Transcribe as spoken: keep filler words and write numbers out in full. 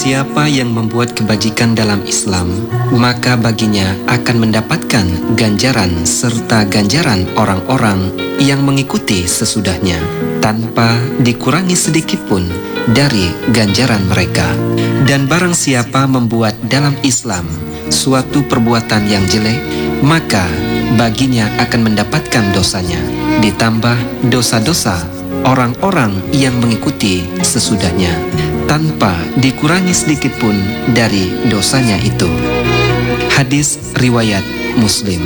siapa yang membuat kebajikan dalam Islam, maka baginya akan mendapatkan ganjaran serta ganjaran orang-orang yang mengikuti sesudahnya, tanpa dikurangi sedikit pun dari ganjaran mereka. Dan barang siapa membuat dalam Islam suatu perbuatan yang jelek, maka baginya akan mendapatkan dosanya, ditambah dosa-dosa orang-orang yang mengikuti sesudahnya, tanpa dikurangi sedikit pun dari dosanya itu. Hadis riwayat Muslim.